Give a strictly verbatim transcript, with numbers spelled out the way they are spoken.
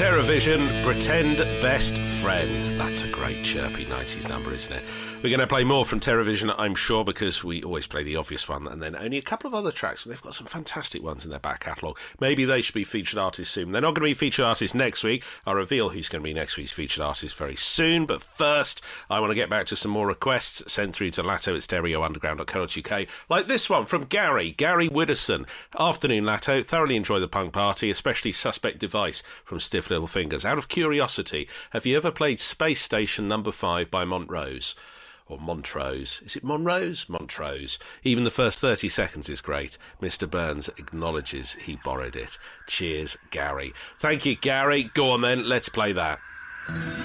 TerraVision, Pretend Best Friend. That's a great chirpy nineties number, isn't it? We're going to play more from TerraVision, I'm sure, because we always play the obvious one, and then only a couple of other tracks. They've got some fantastic ones in their back catalogue. Maybe they should be featured artists soon. They're not going to be featured artists next week. I'll reveal who's going to be next week's featured artist very soon. But first, I want to get back to some more requests sent through to Latto at stereo underground dot co dot uk, like this one from Gary, Gary Widdowson. Afternoon, Latto. Thoroughly enjoy the punk party, especially Suspect Device from Stiff Little Fingers. Out of curiosity, have you ever played Space Station Number five by Montrose? Or Montrose. Is it Monrose? Montrose. Even the first thirty seconds is great. Mister Burns acknowledges he borrowed it. Cheers, Gary. Thank you, Gary. Go on then, let's play that.